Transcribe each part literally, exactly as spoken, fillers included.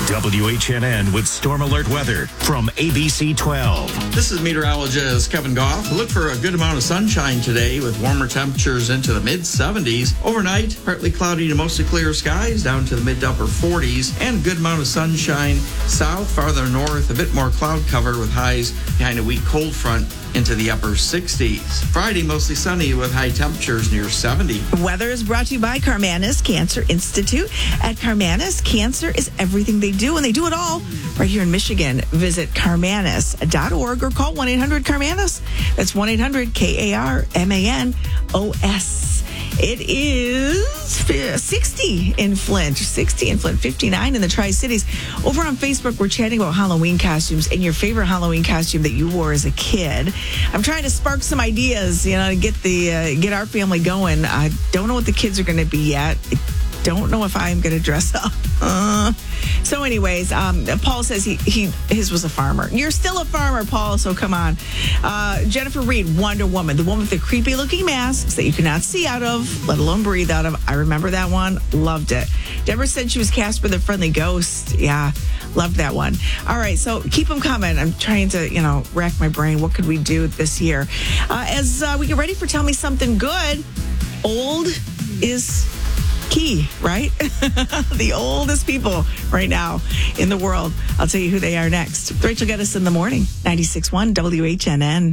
W H N N with Storm Alert Weather from A B C twelve. This is meteorologist Kevin Goff. Look for a good amount of sunshine today with warmer temperatures into the mid seventies. Overnight, partly cloudy to mostly clear skies down to the mid to upper forties, and a good amount of sunshine south, farther north, a bit more cloud cover with highs behind a weak cold front into the upper sixties. Friday, mostly sunny with high temperatures near seventy. Weather is brought to you by Carmanis Cancer Institute. At Carmanis, cancer is everything they do, and they do it all right here in Michigan. Visit carmanis dot org or call one eight hundred CARMANOS. That's one eight hundred K A R M A N O S. It is sixty in Flint, sixty in Flint, fifty-nine in the Tri-Cities. Over on Facebook, we're chatting about Halloween costumes and your favorite Halloween costume that you wore as a kid. I'm trying to spark some ideas, you know, to get the uh, get our family going. I don't know what the kids are going to be yet. I don't know if I'm going to dress up. Uh, so anyways, um, Paul says he, he his was a farmer. You're still a farmer, Paul, so come on. Uh, Jennifer Reed, Wonder Woman, the one with the creepy looking masks that you cannot see out of, let alone breathe out of. I remember that one. Loved it. Deborah said she was Casper the Friendly Ghost. Yeah, loved that one. All right, so keep them coming. I'm trying to, you know, rack my brain. What could we do this year? Uh, as uh, we get ready for Tell Me Something Good, old is key, right? The oldest people right now in the world. I'll tell you who they are next. Rachel Geddes in the morning, ninety-six point one W H N N.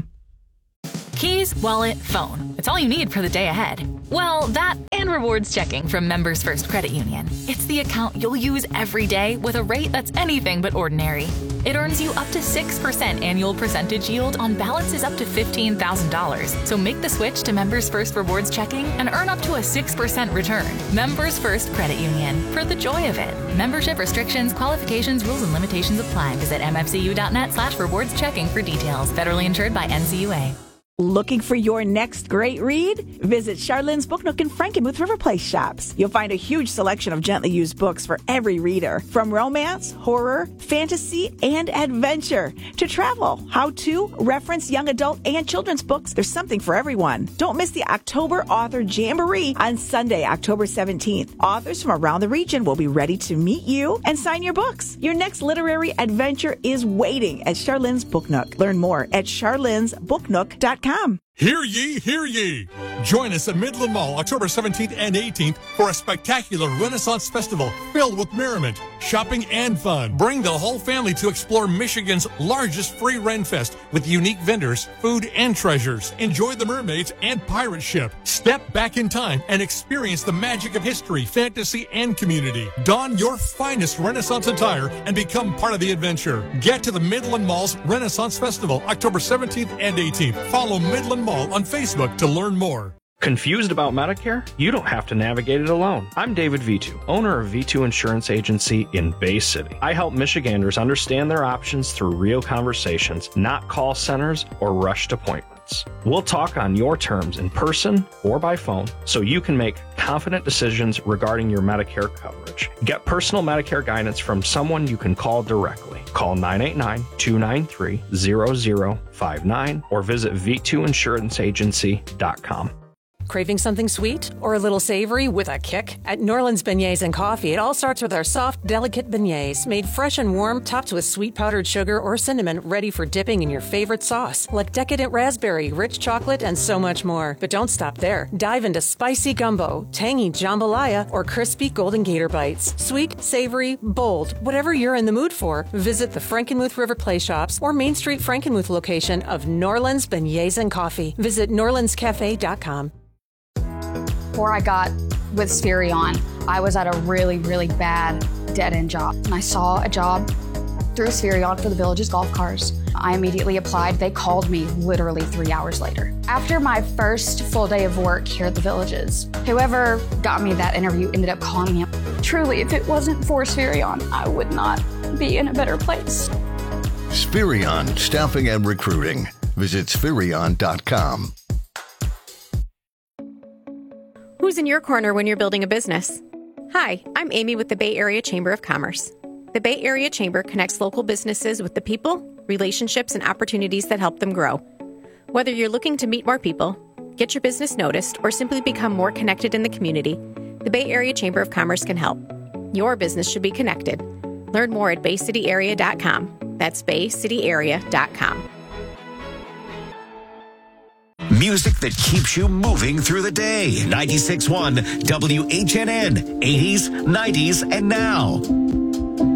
Keys, wallet, phone. It's all you need for the day ahead. Well, that and rewards checking from Members First Credit Union. It's the account you'll use every day with a rate that's anything but ordinary. It earns you up to six percent annual percentage yield on balances up to fifteen thousand dollars. So make the switch to Members First Rewards Checking and earn up to a six percent return. Members First Credit Union. For the joy of it. Membership restrictions, qualifications, rules, and limitations apply. Visit mfcu.net slash rewards checking for details. Federally insured by N C U A. Looking for your next great read? Visit Charlene's Book Nook in Frankenmuth River Place shops. You'll find a huge selection of gently used books for every reader, from romance, horror, fantasy, and adventure to travel, how-to, reference, young adult, and children's books. There's something for everyone. Don't miss the October Author Jamboree on Sunday, October seventeenth. Authors from around the region will be ready to meet you and sign your books. Your next literary adventure is waiting at Charlene's Book Nook. Learn more at charlene's book nook dot com. Hear ye, hear ye. Join us at Midland Mall October seventeenth and eighteenth for a spectacular Renaissance Festival filled with merriment, shopping, and fun. Bring the whole family to explore Michigan's largest free Ren Fest with unique vendors, food, and treasures. Enjoy the mermaids and pirate ship. Step back in time and experience the magic of history, fantasy, and community. Don your finest Renaissance attire and become part of the adventure. Get to the Midland Mall's Renaissance Festival October seventeenth and eighteenth. Follow Midland Mall on Facebook to learn more. Confused about Medicare? You don't have to navigate it alone. I'm David V two, owner of V two Insurance Agency in Bay City. I help Michiganders understand their options through real conversations, not call centers or rushed appointments. We'll talk on your terms in person or by phone so you can make confident decisions regarding your Medicare coverage. Get personal Medicare guidance from someone you can call directly. Call nine eight nine, two nine three, zero zero five nine or visit v two insurance agency dot com. Craving something sweet or a little savory with a kick? At Norland's Beignets and Coffee, it all starts with our soft, delicate beignets, made fresh and warm, topped with sweet powdered sugar or cinnamon, ready for dipping in your favorite sauce, like decadent raspberry, rich chocolate, and so much more. But don't stop there. Dive into spicy gumbo, tangy jambalaya, or crispy golden gator bites. Sweet, savory, bold, whatever you're in the mood for, visit the Frankenmuth River Play Shops or Main Street Frankenmuth location of Norland's Beignets and Coffee. Visit norlands cafe dot com. Before I got with Spherion, I was at a really, really bad dead-end job. And I saw a job through Spherion for the Village's golf cars. I immediately applied. They called me literally three hours later. After my first full day of work here at the Villages, whoever got me that interview ended up calling me. Truly, if it wasn't for Spherion, I would not be in a better place. Spherion Staffing and Recruiting. Visit spherion dot com. Who's in your corner when you're building a business? Hi, I'm Amy with the Bay Area Chamber of Commerce. The Bay Area Chamber connects local businesses with the people, relationships, and opportunities that help them grow. Whether you're looking to meet more people, get your business noticed, or simply become more connected in the community, the Bay Area Chamber of Commerce can help. Your business should be connected. Learn more at bay city area dot com. That's bay city area dot com. Music that keeps you moving through the day. ninety-six point one W H N N, eighties, nineties, and now.